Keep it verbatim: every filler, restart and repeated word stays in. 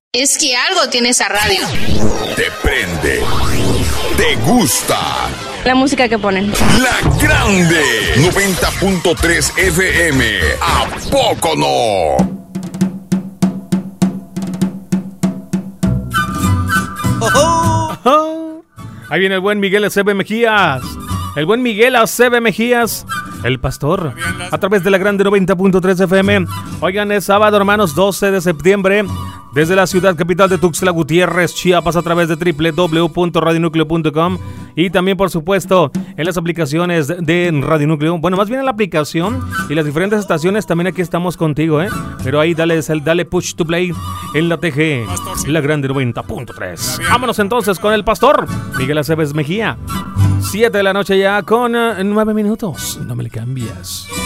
Es que algo tiene esa radio. Te prende. Te gusta. La música que ponen. La Grande. noventa punto tres F M. ¿A poco no? Oh, oh. Ahí viene el buen Miguel Aceves Mejías. El buen Miguel Aceves Mejías. El pastor. A través de la Grande noventa punto tres F M. Oigan, es sábado, hermanos, doce de septiembre. Desde la ciudad capital de Tuxtla Gutiérrez, Chiapas, a través de doble u doble u doble u punto radio núcleo punto com y también, por supuesto, en las aplicaciones de Radio Núcleo. Bueno, más bien en la aplicación y las diferentes estaciones, también aquí estamos contigo, ¿eh? Pero ahí dale, dale push to play en la T G, la Grande noventa punto tres. Vámonos entonces con el pastor Miguel Aceves Mejía. siete de la noche ya con uh, nueve minutos. No me le cambies.